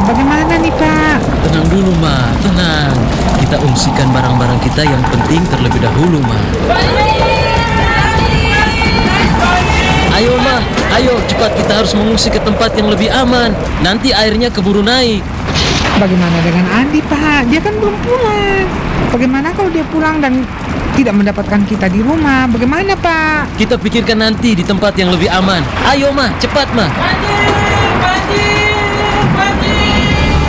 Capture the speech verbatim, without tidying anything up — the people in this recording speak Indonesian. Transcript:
Bagaimana nih Pak? Tenang dulu, Ma. Tenang. Kita ungsikan barang-barang kita yang penting terlebih dahulu, Ma. Ayo, Ma. Ayo, cepat kita harus mengungsi ke tempat yang lebih aman. Nanti airnya keburu naik. Bagaimana dengan Andi Pak? Dia kan belum pulang. Bagaimana kalau dia pulang dan tidak mendapatkan kita di rumah? Bagaimana Pak? Kita pikirkan nanti di tempat yang lebih aman. Ayo, Ma. Cepat, Ma.